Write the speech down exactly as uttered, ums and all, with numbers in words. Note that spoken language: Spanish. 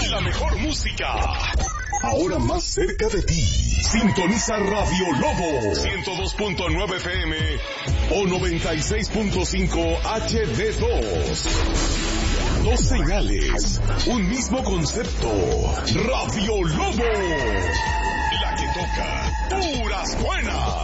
la mejor música. Ahora más cerca de ti. Sintoniza Radio Lobo ciento dos punto nueve F M o noventa y seis punto cinco H D dos. Dos señales, un mismo concepto. Radio Lobo, la que toca puras buenas.